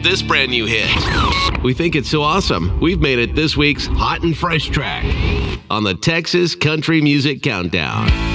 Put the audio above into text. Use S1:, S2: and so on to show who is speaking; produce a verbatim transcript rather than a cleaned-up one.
S1: about this brand new hit? We think it's so awesome, we've made it this week's Hot and Fresh track on the Texas Country Music Countdown.